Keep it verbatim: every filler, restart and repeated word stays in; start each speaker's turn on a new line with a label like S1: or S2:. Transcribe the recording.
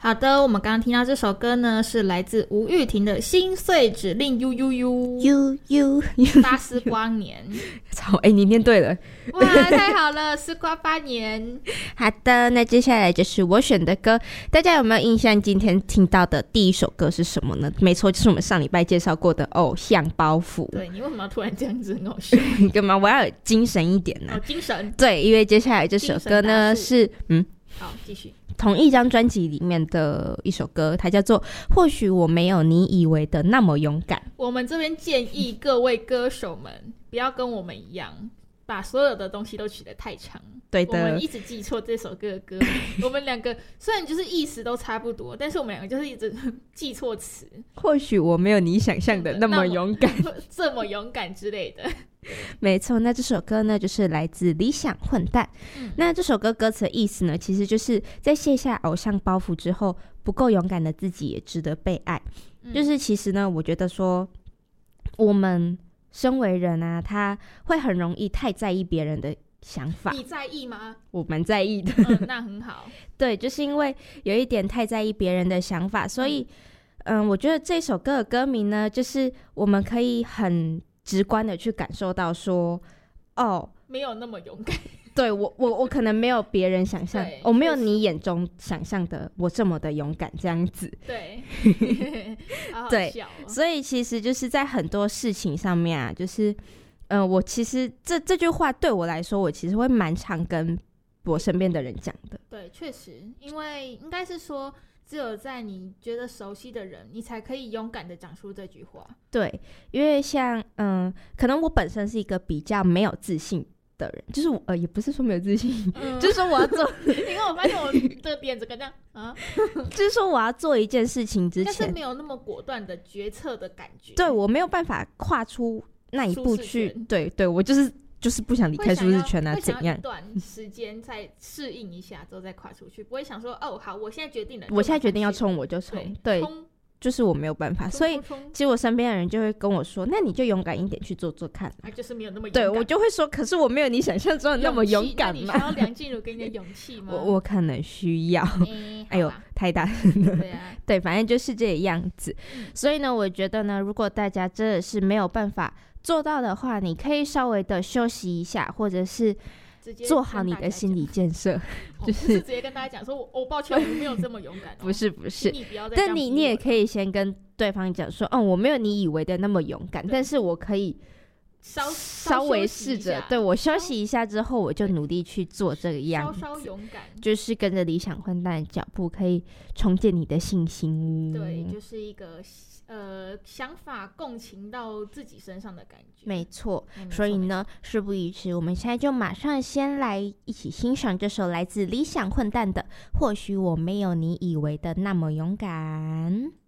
S1: 好的，我们刚刚听到这首歌呢，是来自吴玉婷的《心碎指令 U U U
S2: U U
S1: 八丝光年。
S2: 操，哎、欸，你念对了，
S1: 哇，太好了，丝瓜八年。
S2: 好的，那接下来就是我选的歌，大家有没有印象？今天听到的第一首歌是什么呢？没错，就是我们上礼拜介绍过的《偶像包袱》。
S1: 对，你为什么要突然这样子很好笑？
S2: 干嘛？我要有精神一点呢、啊？
S1: 哦，精神。
S2: 对，因为接下来这首歌呢是嗯，
S1: 好，继续。
S2: 同一张专辑里面的一首歌，它叫做《或许我没有你以为的那么勇敢》。
S1: 我们这边建议各位歌手们不要跟我们一样，把所有的东西都取得太长。
S2: 对的，
S1: 我们一直记错这首歌的歌名。我们两个虽然就是意思都差不多，但是我们两个就是一直记错词。
S2: 或许我没有你想象的那么勇敢，
S1: 这么勇敢之类的。
S2: 没错，那这首歌呢，就是来自理想混蛋、嗯、那这首歌歌词的意思呢，其实就是在卸下偶像包袱之后，不够勇敢的自己也值得被爱、嗯、就是其实呢，我觉得说我们身为人啊，他会很容易太在意别人的想法。
S1: 你在意吗？
S2: 我蛮在意的、
S1: 嗯、那很好。
S2: 对，就是因为有一点太在意别人的想法，所以嗯，我觉得这首歌的歌名呢，就是我们可以很直观的去感受到说，哦，
S1: 没有那么勇敢。
S2: 对，我我我可能没有别人想象，我、哦、没有你眼中想象的我这么的勇敢这样子。
S1: 对，好好笑哦。
S2: 对，所以其实就是在很多事情上面啊，就是嗯、呃，我其实这这句话对我来说，我其实会蛮常跟我身边的人讲的。
S1: 对，确实，因为应该是说，只有在你觉得熟悉的人，你才可以勇敢的讲出这句话。对，
S2: 因为像嗯，可能我本身是一个比较没有自信的人，就是我呃，也不是说没有自信，嗯、就是说我要做，
S1: 因为我发现我的点子跟这样啊，
S2: 就是说我要做一件事情之前，
S1: 但是没有那么果断的决策的感觉。
S2: 对，我没有办法跨出那一步去，对对，我就是。就是不想离开舒适圈啊，怎样？
S1: 一段时间再适应一下之后再跨出去，不会想说哦，好，我现在决定了，
S2: 我现在决定要冲我就冲，对，对就是我没有办法，所以其实我身边的人就会跟我说，那你就勇敢一点去做做看。
S1: 啊，就是没有那么勇敢。
S2: 对，我就会说，可是我没有你想象中的那么勇敢嘛。
S1: 你需要梁静茹给你的勇气吗？
S2: 我我可能需要。
S1: 欸、
S2: 哎呦，太大声了。
S1: 对啊，
S2: 对，反正就是这个样子。嗯、所以呢，我觉得呢，如果大家真的是没有办法做到的话，你可以稍微的休息一下，或者是做好你的心理建设，
S1: 就是、哦、不是直接跟大家讲说，我、哦、抱歉，我没有这么勇敢、哦。
S2: 不是不是，
S1: 你不要再
S2: 但你你也可以先跟对方讲说，哦，我没有你以为的那么勇敢，但是我可以
S1: 稍
S2: 稍微试着，对我休息一下之后，我就努力去做这个样子，
S1: 稍稍勇敢，
S2: 就是跟着理想混蛋的脚步，可以重建你的信心。
S1: 对，就是一个。呃，想法共情到自己身上的感觉，
S2: 没错。所以呢，事不宜迟，我们现在就马上先来一起欣赏这首来自理想混蛋的《或许我没有你以为的那么勇敢》。